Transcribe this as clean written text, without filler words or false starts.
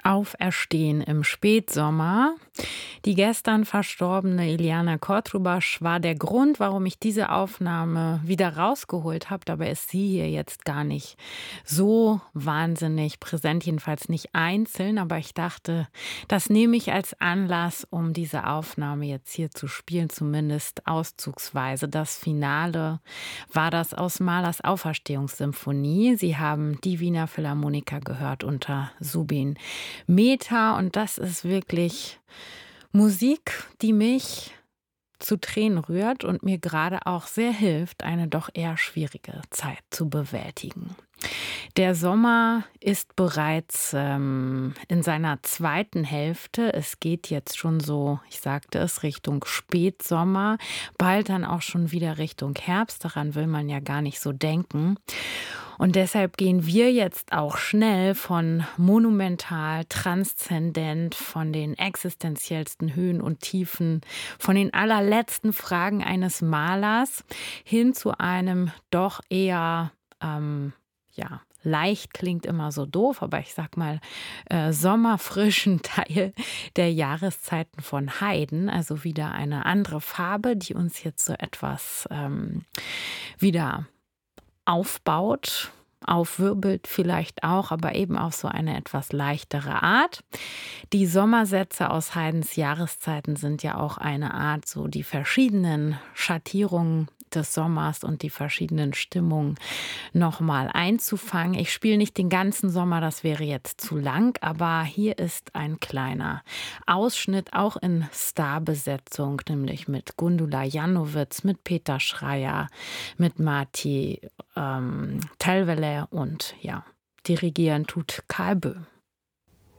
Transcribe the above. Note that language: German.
Auferstehen im Spätsommer. Die gestern verstorbene Iliana Kotrubasch war der Grund, warum ich diese Aufnahme wieder rausgeholt habe. Dabei ist sie hier jetzt gar nicht so wahnsinnig präsent, jedenfalls nicht einzeln. Aber ich dachte, das nehme ich als Anlass, um diese Aufnahme jetzt hier zu spielen, zumindest auszugsweise. Das Finale war das aus Mahlers Auferstehungssymphonie. Sie haben die Wiener Philharmoniker gehört unter Subin Mehta, und das ist wirklich Musik, die mich zu Tränen rührt und mir gerade auch sehr hilft, eine doch eher schwierige Zeit zu bewältigen. Der Sommer ist bereits in seiner zweiten Hälfte. Es geht jetzt schon so, ich sagte es, Richtung Spätsommer, bald dann auch schon wieder Richtung Herbst. Daran will man ja gar nicht so denken. Und deshalb gehen wir jetzt auch schnell von monumental, transzendent, von den existenziellsten Höhen und Tiefen, von den allerletzten Fragen eines Malers hin zu einem doch eher, leicht klingt immer so doof, aber ich sag mal, sommerfrischen Teil der Jahreszeiten von Haydn. Also wieder eine andere Farbe, die uns jetzt so etwas wieder aufbaut, aufwirbelt vielleicht auch, aber eben auf so eine etwas leichtere Art. Die Sommersätze aus Haydns Jahreszeiten sind ja auch eine Art, so die verschiedenen Schattierungen des Sommers und die verschiedenen Stimmungen nochmal einzufangen. Ich spiele nicht den ganzen Sommer, das wäre jetzt zu lang, aber hier ist ein kleiner Ausschnitt, auch in Starbesetzung, nämlich mit Gundula Janowitz, mit Peter Schreier, mit Martti Telvele und ja, dirigieren tut Karl Böhm.